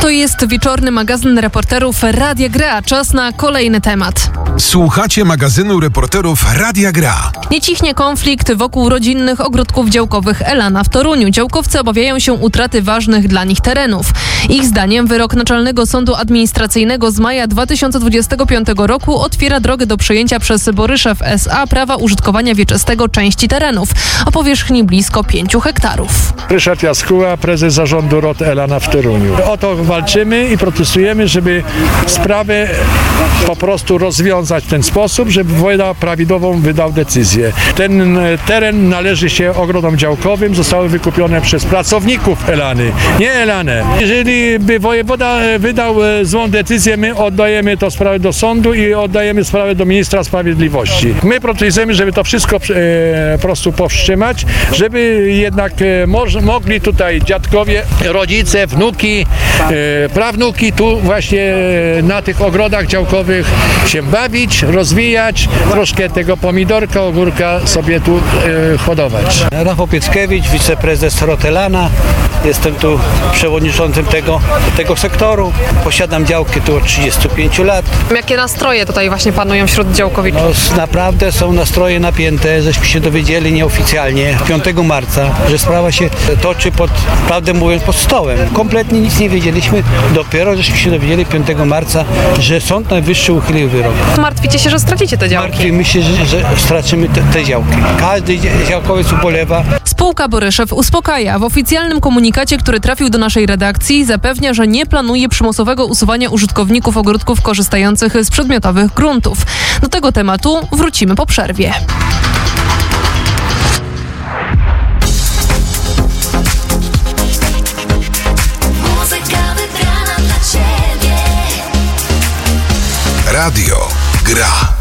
To jest wieczorny magazyn reporterów Radia Gra. Czas na kolejny temat. Słuchacie magazynu reporterów Radia Gra. Nie cichnie konflikt wokół rodzinnych ogródków działkowych Elana w Toruniu. Działkowcy obawiają się utraty ważnych dla nich terenów. Ich zdaniem wyrok Naczelnego Sądu Administracyjnego z maja 2025 roku otwiera drogę do przejęcia przez Boryszew S.A. prawa użytkowania wieczystego części terenów o powierzchni blisko 5 hektarów. Ryszard Jaskuła, prezes zarządu ROT Elana w Toruniu. O to walczymy i protestujemy, żeby sprawę po prostu rozwiązać w ten sposób, żeby województwo prawidłową wydał decyzję. Ten teren należy się ogrodom działkowym, zostały wykupione przez pracowników Elany, nie Elanę. Jeżeli by wojewoda wydał złą decyzję, my oddajemy tę sprawę do sądu i oddajemy sprawę do ministra sprawiedliwości. My protestujemy, żeby to wszystko po prostu powstrzymać, żeby jednak mogli tutaj dziadkowie, rodzice, wnuki, prawnuki tu właśnie na tych ogrodach działkowych się bawić, rozwijać, troszkę tego pomidorka, ogórka sobie tu hodować. Rafał Pieckiewicz, wiceprezes ROT Elana. Jestem tu przewodniczącym tego sektoru. Posiadam działki tu od 35 lat. Jakie nastroje tutaj właśnie panują wśród działkowiczów? No, naprawdę są nastroje napięte, żeśmy się dowiedzieli nieoficjalnie 5 marca, że sprawa się toczy prawdę mówiąc, pod stołem. Kompletnie nic nie wiedzieliśmy, dopiero żeśmy się dowiedzieli 5 marca, że Sąd Najwyższy uchylił wyrok. Martwicie się, że stracicie te działki? Martwimy się, że stracimy te działki. Każdy działkowiec ubolewa. Spółka Boryszew uspokaja. W oficjalnym komunikacie, który trafił do naszej redakcji, zapewnia, że nie planuje przymusowego usuwania użytkowników ogródków korzystających z przedmiotowych gruntów. Do tego tematu wrócimy po przerwie. Radio Gra.